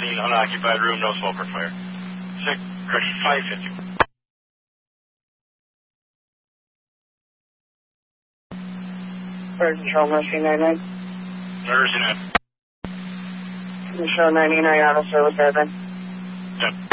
scene, unoccupied room, no smoke or fire. 550. Fire Control, Mercy 99. Mercy 9. Control 99, auto service, Urban. Yep.